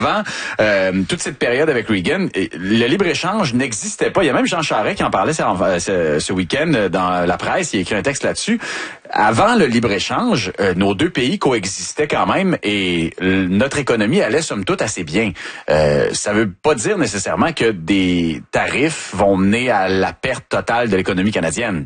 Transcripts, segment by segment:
Avant toute cette période avec Reagan, le libre-échange n'existait pas. Il y a même Jean Charest qui en parlait ce week-end dans la presse. Il a écrit un texte là-dessus. Avant le libre-échange, nos deux pays coexistaient quand même et notre économie allait somme toute assez bien. Ça veut pas dire nécessairement que des tarifs vont mener à la perte totale de l'économie canadienne.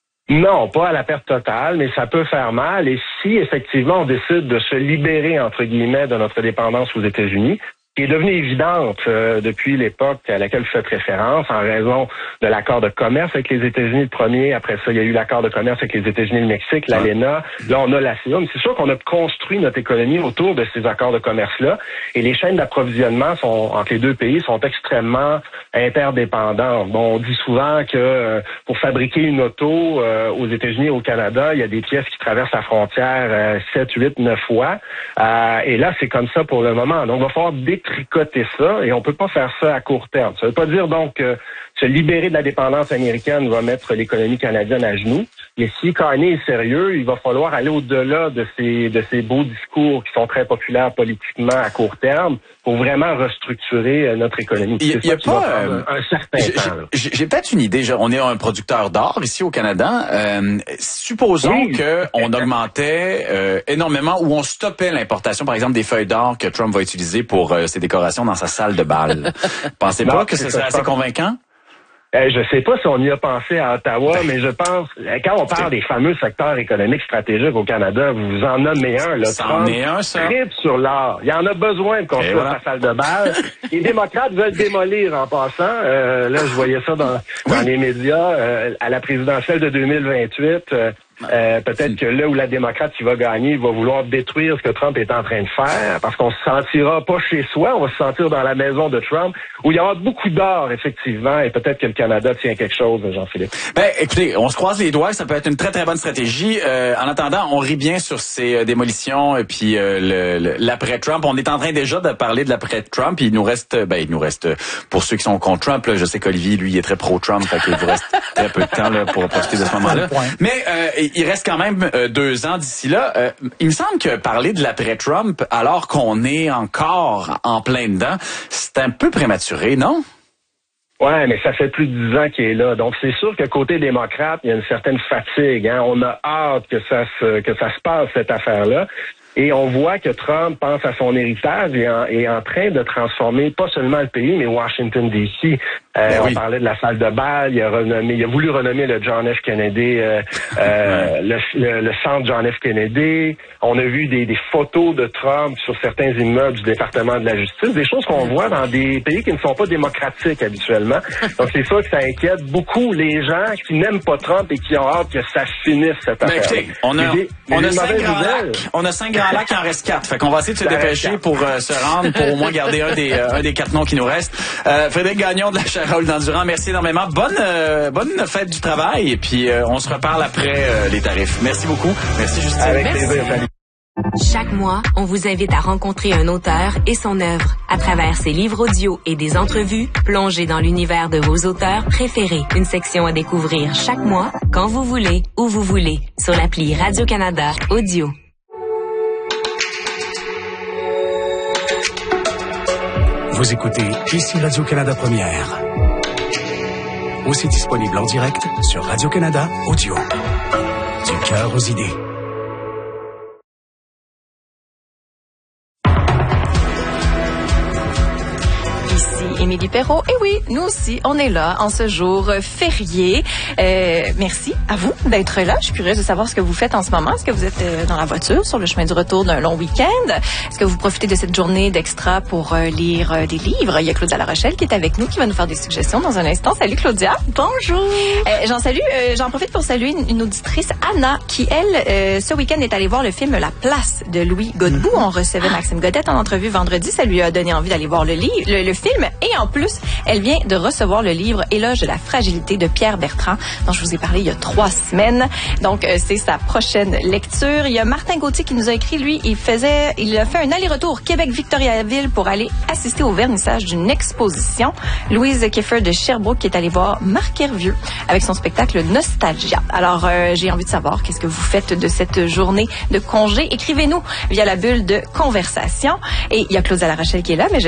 Non, pas à la perte totale, mais ça peut faire mal. Et si, effectivement, on décide de se libérer, entre guillemets, de notre dépendance aux États-Unis, qui est devenue évidente depuis l'époque à laquelle vous faites référence, en raison de l'accord de commerce avec les États-Unis le premier. Après ça, il y a eu l'accord de commerce avec les États-Unis et le Mexique, l'ALENA. Là, on a la CEA. Mais c'est sûr qu'on a construit notre économie autour de ces accords de commerce-là. Et les chaînes d'approvisionnement entre les deux pays sont extrêmement interdépendantes. Bon, on dit souvent que pour fabriquer une auto aux États-Unis et au Canada, il y a des pièces qui traversent la frontière 7, 8, 9 fois. Et là, c'est comme ça pour le moment. Donc, il va falloir tricoter ça et on peut pas faire ça à court terme. Ça veut pas dire donc que se libérer de la dépendance américaine va mettre l'économie canadienne à genoux. Et si Carney est sérieux, il va falloir aller au-delà de ces beaux discours qui sont très populaires politiquement à court terme pour vraiment restructurer notre économie. Il y a pas un certain temps. J'ai peut-être une idée. On est un producteur d'or ici au Canada. Supposons qu'on augmentait énormément ou on stoppait l'importation, par exemple, des feuilles d'or que Trump va utiliser pour ses décorations dans sa salle de bal. Pensez pas que ce serait assez convaincant? Je sais pas si on y a pensé à Ottawa, mais je pense, quand on parle des fameux secteurs économiques stratégiques au Canada, vous en nommez un, là. Ça en est un, ça. Triple sur l'or. Il y en a besoin de construire sa salle de bal. Les démocrates veulent démolir en passant. Là, je voyais ça dans les médias. À la présidentielle de 2028, peut-être que là où la démocrate qui va gagner va vouloir détruire ce que Trump est en train de faire, parce qu'on se sentira pas chez soi, on va se sentir dans la maison de Trump, où il y aura beaucoup d'or, effectivement, et peut-être que le Canada tient quelque chose, Jean-Philippe. Écoutez, on se croise les doigts, ça peut être une très très bonne stratégie. En attendant, on rit bien sur ces démolitions et puis l'après-Trump. On est en train déjà de parler de l'après-Trump. Il nous reste, pour ceux qui sont contre Trump, là, je sais qu'Olivier, lui, il est très pro-Trump, fait qu'il vous reste très peu de temps là, pour profiter de ce moment-là. Mais il reste quand même 2 ans d'ici là. Il me semble que parler de l'après-Trump, alors qu'on est encore en plein dedans, c'est un peu prématuré, non? Ouais, mais ça fait plus de 10 ans qu'il est là. Donc, c'est sûr que côté démocrate, il y a une certaine fatigue. Hein? On a hâte que ça se passe, cette affaire-là. Et on voit que Trump pense à son héritage et est en train de transformer pas seulement le pays, mais Washington, D.C. On parlait de la salle de bal, il a voulu renommer le John F. Kennedy, le centre John F. Kennedy. On a vu des photos de Trump sur certains immeubles du département de la justice, des choses qu'on voit dans des pays qui ne sont pas démocratiques habituellement. Donc c'est sûr que ça inquiète beaucoup les gens qui n'aiment pas Trump et qui ont hâte que ça finisse cette affaire. Écoutez, on a 5 grands lacs, il en reste 4. Fait qu'on va essayer de se dépêcher pour se rendre, pour au moins garder un des 4 noms qui nous restent. Frédéric Gagnon de la Charole d'Endurant, merci énormément. Bonne fête du travail et puis on se reparle après les tarifs. Merci beaucoup. Merci Justine. Avec plaisir, salut. Chaque mois, on vous invite à rencontrer un auteur et son œuvre. À travers ses livres audio et des entrevues, plongez dans l'univers de vos auteurs préférés. Une section à découvrir chaque mois, quand vous voulez, où vous voulez, sur l'appli Radio-Canada Audio. Vous écoutez ici Radio-Canada Première. Aussi disponible en direct sur Radio-Canada Audio. Du cœur aux idées. Émilie Perrault. Et oui, nous aussi, on est là en ce jour férié. Merci à vous d'être là. Je suis curieuse de savoir ce que vous faites en ce moment. Est-ce que vous êtes dans la voiture, sur le chemin du retour d'un long week-end? Est-ce que vous profitez de cette journée d'extra pour lire des livres? Il y a Claudia Larochelle qui est avec nous, qui va nous faire des suggestions dans un instant. Salut Claudia. Bonjour. J'en profite pour saluer une auditrice, Anna, qui, elle, ce week-end est allée voir le film La Place de Louis Godbout. On recevait Maxime Godette en entrevue vendredi. Ça lui a donné envie d'aller voir le film. Et en plus, elle vient de recevoir le livre Éloge de la fragilité de Pierre Bertrand, dont je vous ai parlé il y a 3 semaines. Donc, c'est sa prochaine lecture. Il y a Martin Gauthier qui nous a écrit, lui, il a fait un aller-retour Québec-Victoriaville pour aller assister au vernissage d'une exposition. Louise Keffer de Sherbrooke qui est allée voir Marc Hervieux avec son spectacle Nostalgia. Alors, j'ai envie de savoir qu'est-ce que vous faites de cette journée de congé. Écrivez-nous via la bulle de conversation. Et il y a Claude Larachelle qui est là, mais